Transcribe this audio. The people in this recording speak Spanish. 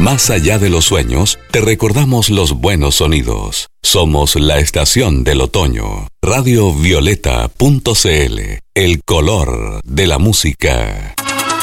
Más allá de los sueños, te recordamos los buenos sonidos. Somos la estación del otoño. Radiovioleta.cl, el color de la música.